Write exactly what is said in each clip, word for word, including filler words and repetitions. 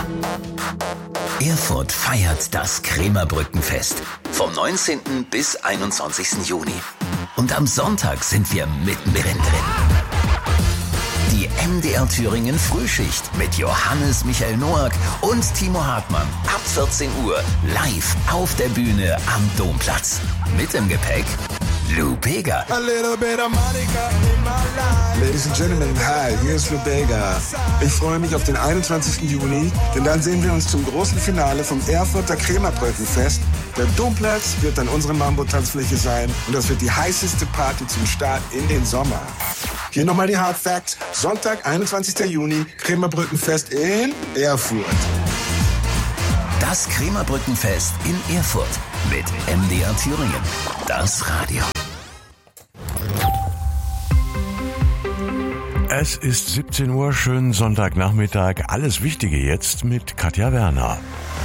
Erfurt feiert das Krämerbrückenfest vom neunzehnten bis einundzwanzigsten Juni. Und am Sonntag sind wir mittendrin drin. Die M D R Thüringen Frühschicht mit Johannes Michael Noack und Timo Hartmann ab vierzehn Uhr live auf der Bühne am Domplatz. Mit im Gepäck Lou Bega. Ladies and Gentlemen, hi, hier ist Lou Bega. Ich freue mich auf den einundzwanzigsten Juni, denn dann sehen wir uns zum großen Finale vom Erfurter Krämerbrückenfest. Der Domplatz wird dann unsere Mambo-Tanzfläche sein und das wird die heißeste Party zum Start in den Sommer. Hier nochmal die Hard Facts. Sonntag, einundzwanzigsten Juni, Krämerbrückenfest in Erfurt. Das Krämerbrückenfest in Erfurt mit M D R Thüringen. Das Radio. Es ist siebzehn Uhr, schönen Sonntagnachmittag. Alles Wichtige jetzt mit Katja Werner.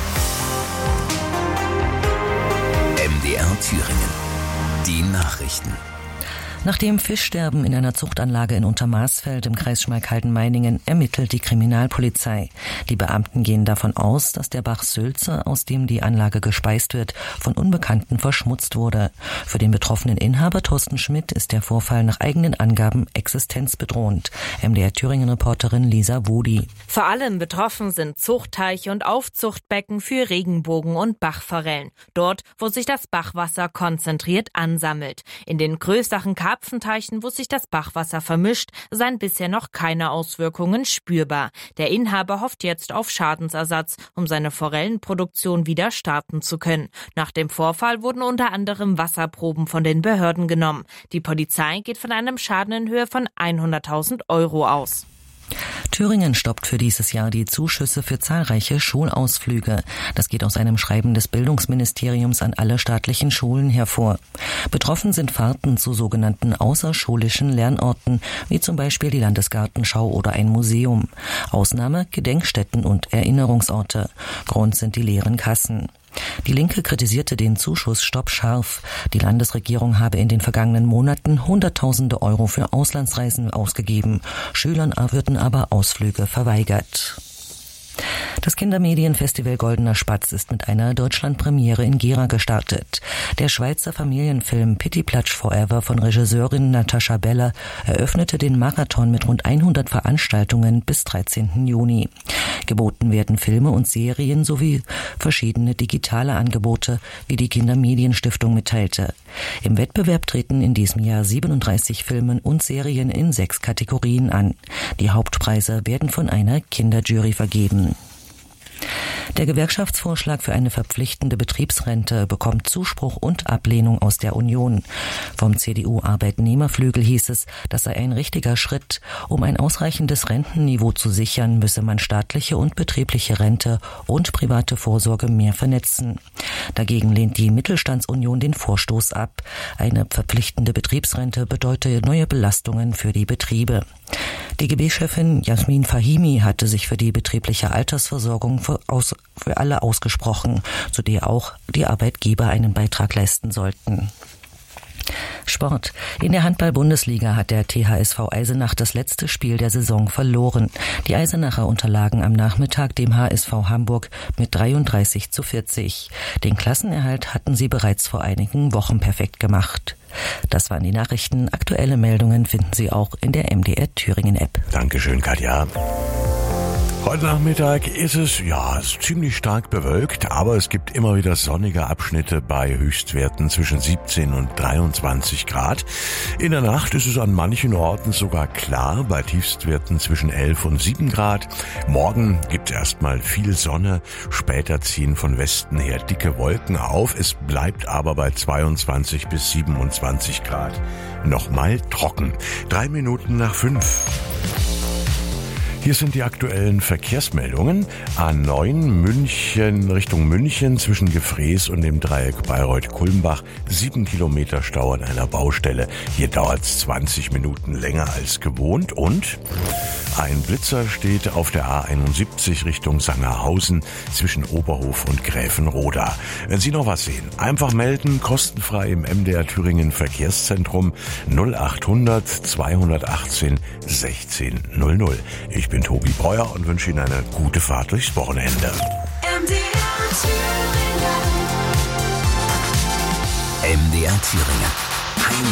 M D R Thüringen. Die Nachrichten. Nach dem Fischsterben in einer Zuchtanlage in Untermaßfeld im Kreis Schmalkalden-Meiningen ermittelt die Kriminalpolizei. Die Beamten gehen davon aus, dass der Bach Sülze, aus dem die Anlage gespeist wird, von Unbekannten verschmutzt wurde. Für den betroffenen Inhaber Thorsten Schmidt ist der Vorfall nach eigenen Angaben existenzbedrohend. M D R Thüringen-Reporterin Lisa Wudi. Vor allem betroffen sind Zuchtteiche und Aufzuchtbecken für Regenbogen- und Bachforellen. Dort, wo sich das Bachwasser konzentriert ansammelt. In den größeren Karpfenteichen, wo sich das Bachwasser vermischt, seien bisher noch keine Auswirkungen spürbar. Der Inhaber hofft jetzt auf Schadensersatz, um seine Forellenproduktion wieder starten zu können. Nach dem Vorfall wurden unter anderem Wasserproben von den Behörden genommen. Die Polizei geht von einem Schaden in Höhe von hunderttausend Euro aus. Thüringen stoppt für dieses Jahr die Zuschüsse für zahlreiche Schulausflüge. Das geht aus einem Schreiben des Bildungsministeriums an alle staatlichen Schulen hervor. Betroffen sind Fahrten zu sogenannten außerschulischen Lernorten, wie zum Beispiel die Landesgartenschau oder ein Museum. Ausnahme Gedenkstätten und Erinnerungsorte. Grund sind die leeren Kassen. Die Linke kritisierte den Zuschussstopp scharf. Die Landesregierung habe in den vergangenen Monaten Hunderttausende Euro für Auslandsreisen ausgegeben. Schülern würden aber Ausflüge verweigert. Das Kindermedienfestival Goldener Spatz ist mit einer Deutschlandpremiere in Gera gestartet. Der Schweizer Familienfilm Pittiplatsch Forever von Regisseurin Natascha Beller eröffnete den Marathon mit rund hundert Veranstaltungen bis dreizehnten Juni. Geboten werden Filme und Serien sowie verschiedene digitale Angebote, wie die Kindermedienstiftung mitteilte. Im Wettbewerb treten in diesem Jahr siebenunddreißig Filme und Serien in sechs Kategorien an. Die Hauptpreise werden von einer Kinderjury vergeben. Der Gewerkschaftsvorschlag für eine verpflichtende Betriebsrente bekommt Zuspruch und Ablehnung aus der Union. Vom C D U-Arbeitnehmerflügel hieß es, das sei ein richtiger Schritt. Um ein ausreichendes Rentenniveau zu sichern, müsse man staatliche und betriebliche Rente und private Vorsorge mehr vernetzen. Dagegen lehnt die Mittelstandsunion den Vorstoß ab. Eine verpflichtende Betriebsrente bedeute neue Belastungen für die Betriebe. D G B-Chefin Jasmin Fahimi hatte sich für die betriebliche Altersversorgung für, aus, für alle ausgesprochen, zu der auch die Arbeitgeber einen Beitrag leisten sollten. Sport. In der Handball-Bundesliga hat der T H S V Eisenach das letzte Spiel der Saison verloren. Die Eisenacher unterlagen am Nachmittag dem H S V Hamburg mit dreiunddreißig zu vierzig. Den Klassenerhalt hatten sie bereits vor einigen Wochen perfekt gemacht. Das waren die Nachrichten. Aktuelle Meldungen finden Sie auch in der M D R Thüringen App. Dankeschön, Katja. Heute Nachmittag ist es, ja, es ist ziemlich stark bewölkt, aber es gibt immer wieder sonnige Abschnitte bei Höchstwerten zwischen siebzehn und dreiundzwanzig Grad. In der Nacht ist es an manchen Orten sogar klar, bei Tiefstwerten zwischen elf und sieben Grad. Morgen gibt es erstmal viel Sonne, später ziehen von Westen her dicke Wolken auf. Es bleibt aber bei zweiundzwanzig bis siebenundzwanzig Grad. Nochmal trocken. Drei Minuten nach fünf. Hier sind die aktuellen Verkehrsmeldungen. A neun München Richtung München zwischen Gefrees und dem Dreieck Bayreuth-Kulmbach. Sieben Kilometer Stau an einer Baustelle. Hier dauert es zwanzig Minuten länger als gewohnt. Und ein Blitzer steht auf der A einundsiebzig Richtung Sangerhausen zwischen Oberhof und Gräfenroda. Wenn Sie noch was sehen, einfach melden, kostenfrei im M D R Thüringen Verkehrszentrum null achthundert zweihundertachtzehn sechzehn null null. Ich Ich bin Tobi Breuer und wünsche Ihnen eine gute Fahrt durchs Wochenende. M D R Thüringen. M D R Thüringen.